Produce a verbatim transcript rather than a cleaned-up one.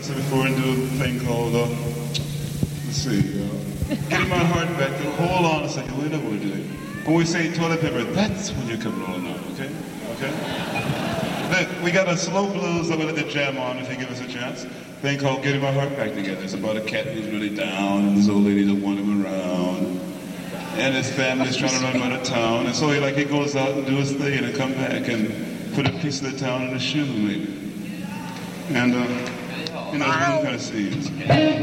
So before we do a thing called, uh, let's see, uh, getting my heart back. Hold on a second, we know what we're doing. When we say toilet paper, that's when you come rolling out, okay? Okay? Look, we got a slow blues that we're going to jam on if you give us a chance. Thing called Getting My Heart Back Together. It's about a cat who's really down, and this old lady that want him around. And his family's trying to run out of town. And so he like he goes out and do his thing and come back and put a piece of the town in his shoe, maybe. And, uh, you know, it's one kind of scenes.